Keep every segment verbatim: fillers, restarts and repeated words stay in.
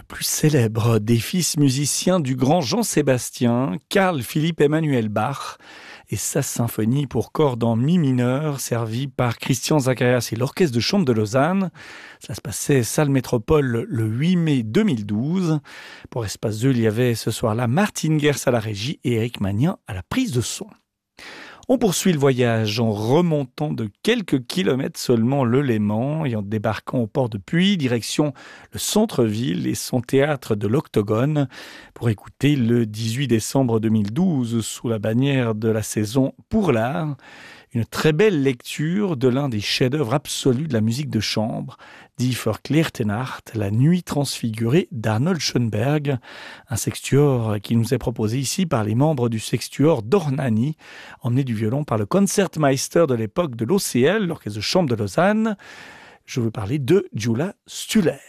plus célèbre des fils musiciens du grand Jean-Sébastien, Carl Philipp Emanuel Bach, et sa symphonie pour cordes en mi mineur, servie par Christian Zacharias et l'Orchestre de chambre de Lausanne. Ça se passait salle Métropole le huit mai deux mille douze. Pour Espace deux, il y avait ce soir-là Martine Gers à la régie et Eric Magnin à la prise de son. On poursuit le voyage en remontant de quelques kilomètres seulement le Léman et en débarquant au port de Puy, direction le centre-ville et son théâtre de l'Octogone, pour écouter le dix-huit décembre deux mille douze, sous la bannière de la saison Pour l'Art, une très belle lecture de l'un des chefs-d'œuvre absolus de la musique de chambre, Die verklärte Nacht, la nuit transfigurée d'Arnold Schoenberg, un sextuor qui nous est proposé ici par les membres du sextuor d'Ornani, emmené du violon par le Concertmeister de l'époque de l'O C L, l'Orchestre de chambre de Lausanne. Je veux parler de Gyula Stüller.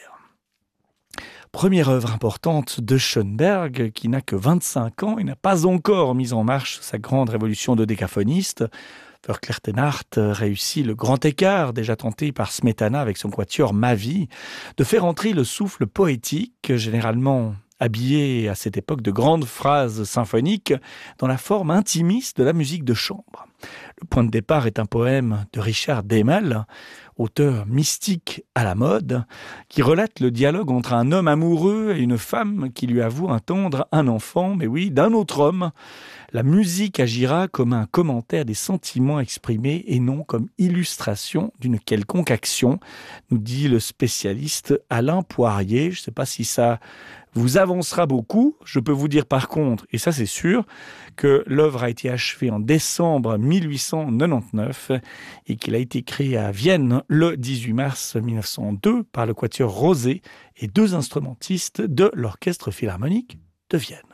Première œuvre importante de Schoenberg, qui n'a que vingt-cinq ans et n'a pas encore mis en marche sa grande révolution de décaphoniste. Verklärte Nacht réussit le grand écart déjà tenté par Smetana avec son quatuor Ma vie, de faire entrer le souffle poétique, généralement habillé à cette époque de grandes phrases symphoniques, dans la forme intimiste de la musique de chambre. Le point de départ est un poème de Richard Demel, auteur mystique à la mode, qui relate le dialogue entre un homme amoureux et une femme qui lui avoue attendre un enfant, mais oui, d'un autre homme. La musique agira comme un commentaire des sentiments exprimés et non comme illustration d'une quelconque action, nous dit le spécialiste Alain Poirier. Je ne sais pas si ça vous avancera beaucoup. Je peux vous dire par contre, et ça c'est sûr, que l'œuvre a été achevée en décembre mille huit cent quatre-vingt-dix-neuf et qu'il a été créé à Vienne le dix-huit mars mille neuf cent deux par le quatuor Rosé et deux instrumentistes de l'Orchestre philharmonique de Vienne.